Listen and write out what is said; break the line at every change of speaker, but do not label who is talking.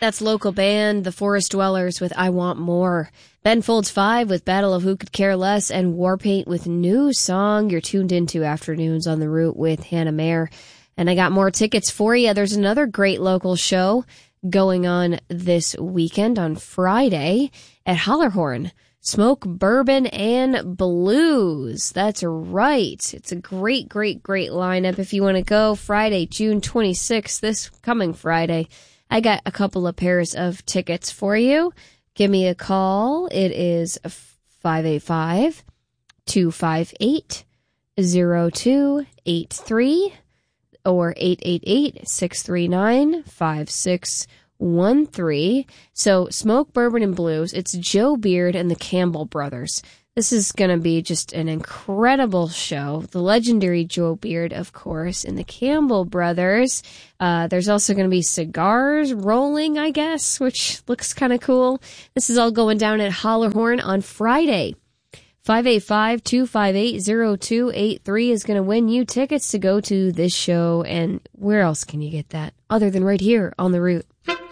That's local band The Forest Dwellers with I Want More. Ben Folds 5 with Battle of Who Could Care Less, and Warpaint with New Song. You're tuned into Afternoons on the Route with Hannah Mayer. And I got more tickets for you. There's another great local show going on this weekend on Friday at Hollerhorn. Smoke, Bourbon, and Blues. That's right. It's a great, great, great lineup. If you want to go Friday, June 26th, this coming Friday, I got a couple of pairs of tickets for you. Give me a call. It is 585-258-0283 or 888-639-5613. So Smoke, Bourbon, and Blues. It's Joe Beard and the Campbell Brothers. This is going to be just an incredible show. The legendary Joe Beard, of course, and the Campbell Brothers. There's also going to be cigars rolling, I guess, which looks kind of cool. This is all going down at Hollerhorn on Friday. 585-258-0283 is going to win you tickets to go to this show. And where else can you get that other than right here on the Route?